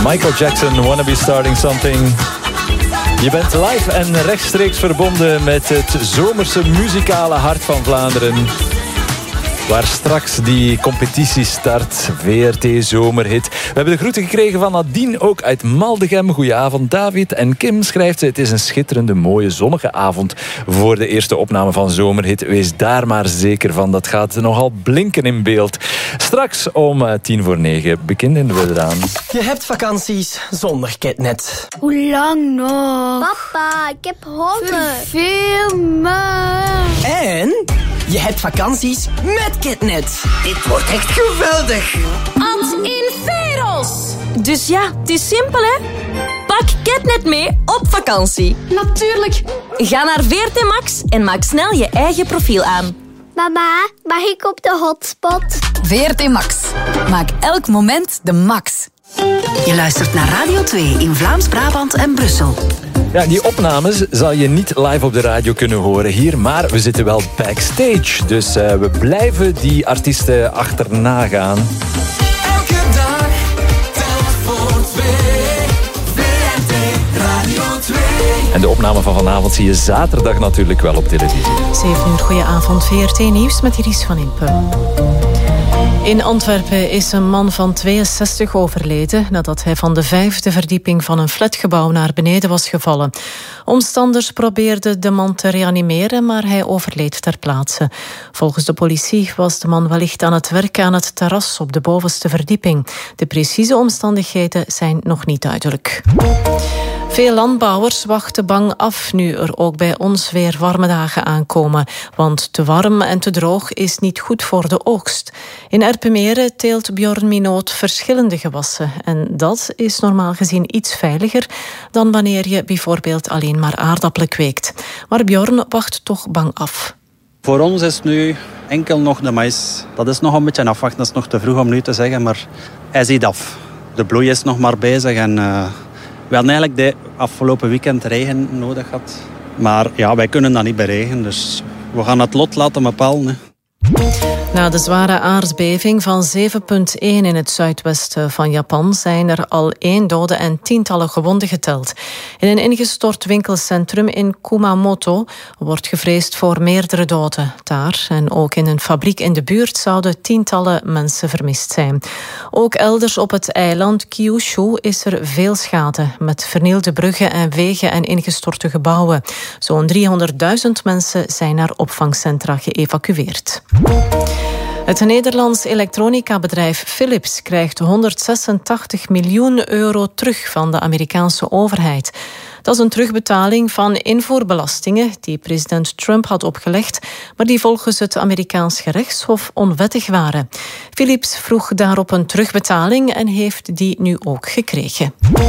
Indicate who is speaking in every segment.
Speaker 1: Michael Jackson, Wanna Be Starting Something. Je bent live en rechtstreeks verbonden met het zomerse muzikale hart van Vlaanderen. Waar straks die competitie start, VRT Zomerhit. We hebben de groeten gekregen van Nadine, ook uit Maldegem. Goedenavond David. En Kim schrijft ze, het is een schitterende, mooie, zonnige avond voor de eerste opname van Zomerhit. Wees daar maar zeker van, dat gaat nogal blinken in beeld. Straks om 9:10 beginnen we eraan.
Speaker 2: Je hebt vakanties zonder Ketnet.
Speaker 3: Hoe lang nog?
Speaker 4: Papa, ik heb honger.
Speaker 3: Veel me.
Speaker 2: En je hebt vakanties met Ketnet. Dit wordt echt geweldig.
Speaker 5: Ad Inferos. Dus ja, het is simpel hè. Pak Ketnet mee op vakantie.
Speaker 3: Natuurlijk.
Speaker 5: Ga naar VRT Max en maak snel je eigen profiel aan.
Speaker 4: Mama, mag ik op de hotspot?
Speaker 6: VRT Max. Maak elk moment de max. Je luistert naar Radio 2 in Vlaams-Brabant en Brussel.
Speaker 1: Ja, die opnames zal je niet live op de radio kunnen horen hier, maar we zitten wel backstage. Dus we blijven die artiesten achterna gaan.
Speaker 7: Elke dag telt voor twee. VRT Radio 2.
Speaker 1: En de opname van vanavond zie je zaterdag natuurlijk wel op televisie.
Speaker 8: 7 uur, goedenavond. VRT Nieuws met Iris van Impen. In Antwerpen is een man van 62 overleden nadat hij van de 5e verdieping van een flatgebouw naar beneden was gevallen. Omstanders probeerden de man te reanimeren, maar hij overleed ter plaatse. Volgens de politie was de man wellicht aan het werk aan het terras op de bovenste verdieping. De precieze omstandigheden zijn nog niet duidelijk. Veel landbouwers wachten bang af nu er ook bij ons weer warme dagen aankomen. Want te warm en te droog is niet goed voor de oogst. In Erpenmeren teelt Bjorn Minoot verschillende gewassen. En dat is normaal gezien iets veiliger dan wanneer je bijvoorbeeld alleen maar aardappelen kweekt. Maar Bjorn wacht toch bang af.
Speaker 9: Voor ons is nu enkel nog de maïs. Dat is nog een beetje afwachten, dat is nog te vroeg om nu te zeggen, maar hij ziet af. De bloei is nog maar bezig en we hadden eigenlijk de afgelopen weekend regen nodig gehad. Maar ja, wij kunnen dat niet bereiken, dus we gaan het lot laten bepalen. Hè.
Speaker 8: Na de zware aardbeving van 7,1 in het zuidwesten van Japan zijn er al 1 dode en tientallen gewonden geteld. In een ingestort winkelcentrum in Kumamoto wordt gevreesd voor meerdere doden. Daar en ook in een fabriek in de buurt zouden tientallen mensen vermist zijn. Ook elders op het eiland Kyushu is er veel schade, met vernielde bruggen en wegen en ingestorte gebouwen. Zo'n 300.000 mensen zijn naar opvangcentra geëvacueerd. Het Nederlands elektronica-bedrijf Philips krijgt 186 miljoen euro terug van de Amerikaanse overheid. Dat is een terugbetaling van invoerbelastingen die president Trump had opgelegd, maar die volgens het Amerikaans gerechtshof onwettig waren. Philips vroeg daarop een terugbetaling en heeft die nu ook gekregen.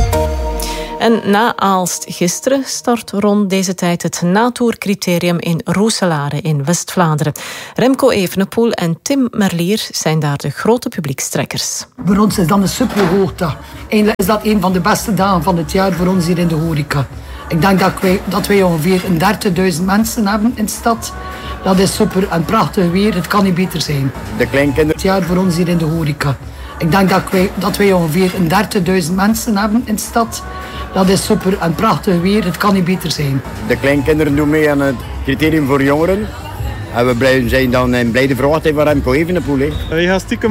Speaker 8: En na Aalst gisteren start rond deze tijd het Natour-criterium in Roeselare in West-Vlaanderen. Remco Evenepoel en Tim Merlier zijn daar de grote publiekstrekkers.
Speaker 10: Voor ons is dat een superhoogte. Eigenlijk is dat een van de beste dagen van het jaar voor ons hier in de horeca. Ik denk dat wij ongeveer 30.000 mensen hebben in de stad. Dat is super en prachtig weer, het kan niet beter zijn.
Speaker 11: De kleinkinderen.
Speaker 10: Het jaar voor ons hier in de horeca. Ik denk dat wij ongeveer 30.000 mensen hebben in de stad. Dat is super en prachtig weer, het kan niet beter zijn.
Speaker 11: De kleinkinderen doen mee aan het criterium voor jongeren. En we zijn dan in blijde verwachting van Remco Evenepoel.
Speaker 9: Je gaat stiekem